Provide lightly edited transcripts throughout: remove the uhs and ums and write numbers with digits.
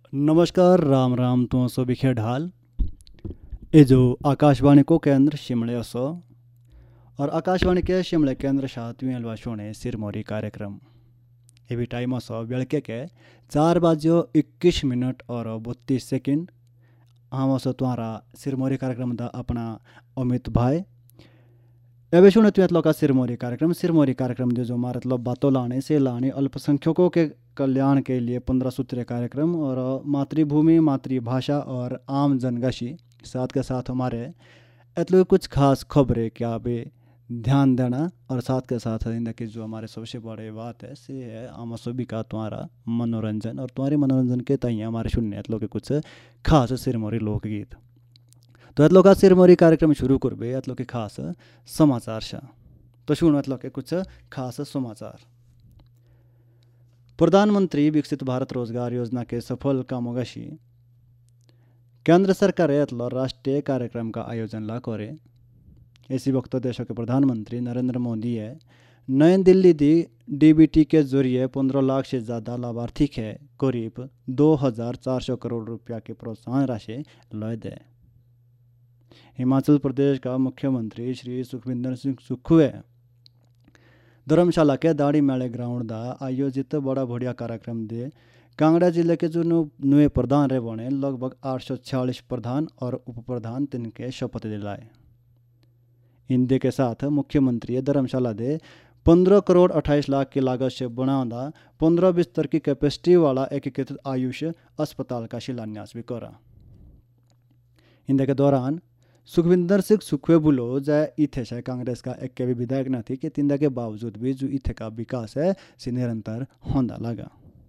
नमस्कार, राम राम तो सो बिखे ढाल। ये जो आकाशवाणी को केंद्र शिमले असो और आकाशवाणी के शिमले केंद्र 7वीं अलवाशोने सिरमौरी कार्यक्रम ये भी टाइम असो बेड़के के 4 बजो 21 मिनट और 32 सेकंड। हम असो तुम्हारा सिरमौरी कार्यक्रम दा अपना अमित भाई एबे शुने तुम लोग का सिरमौरी कार्यक्रम दे जो मारत लो बातों लाने से लाने अल्पसंख्यकों के कल्याण के लिए 15 सूत्रीय कार्यक्रम और मातृभूमि मातृभाषा और आम जनगशी साथ के साथ हमारे एतलो कुछ खास खबरें क्या बे ध्यान देना और साथ के साथ इनकी जो हमारे सबसे बड़ी बात है से है आम सभी का तुम्हारा मनोरंजन और तुम्हारे मनोरंजन के तय हमारे शून्य एतलो के कुछ खास सिरमौरी लोकगीत। तो एतलो का सिरमौरी कार्यक्रम शुरू करबे एतलो के खास समाचार शा। तो शुरू एतलो के कुछ खास समाचार। प्रधानमंत्री विकसित भारत रोजगार योजना के सफल कामोगाशी केंद्र सरकार एतलो राष्ट्रीय कार्यक्रम का आयोजन ला करे। इसी वक्त देशों के प्रधानमंत्री नरेंद्र मोदी है नई दिल्ली दी डीबीटी के जरिए 15 लाख से ज़्यादा लाभार्थी के करीब 2400 करोड़ रुपया की प्रोत्साहन राशि लय दे। हिमाचल प्रदेश का मुख्यमंत्री श्री सुखविंदर सिंह सुक्खू धर्मशाला के दाड़ी मेले ग्राउंड दा आयोजित बड़ा बढ़िया कार्यक्रम दे कांगड़ा जिले के जो नए प्रधान रे बने लगभग 846 प्रधान और उप प्रधान तिनके शपथ दिलाए। हिंदी के साथ मुख्यमंत्री धर्मशाला दे 15 करोड़ 28 लाख की लागत से बनादा 15 बिस्तर की कैपेसिटी वाला एकीकृत आयुष अस्पताल का शिलान्यास भी करा। हिंदी के दौरान सुखविंदर सिंह सुक्खू बोलो जाए इथे से कांग्रेस का एक के भी विधायक न थी कि तिंदा के बावजूद भी जो इथे का विकास है से निरंतर होंदा लगा।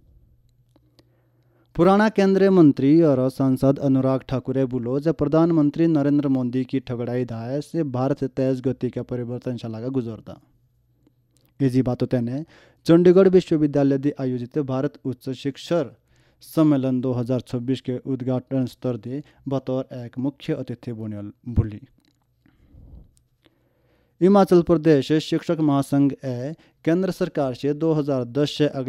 पुराना केंद्रीय मंत्री और सांसद अनुराग ठाकुर बोलो जब प्रधानमंत्री नरेंद्र मोदी की ठगड़ाई दाय से भारत से तेज गति का परिवर्तन लगा गुजरता। इसी बातों तेने चंडीगढ़ विश्वविद्यालय दी आयोजित भारत उच्च शिक्षण सम्मेलन 2026 के उद्घाटन स्तर दे बतौर एक मुख्य अतिथि बोली। हिमाचल प्रदेश शिक्षक महासंघ केंद्र सरकार से 2010 से